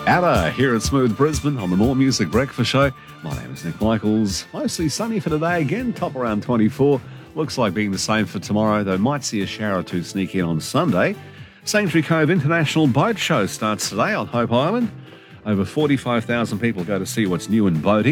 Ada here at Smooth Brisbane on the More Music Breakfast Show. My name is Nick Michaels. Mostly sunny for today again, top around 24. Looks like being the same for tomorrow, though might see a shower or two sneak in on Sunday. Sanctuary Cove International Boat Show starts today on Hope Island. Over 45,000 people go to see what's new in boating.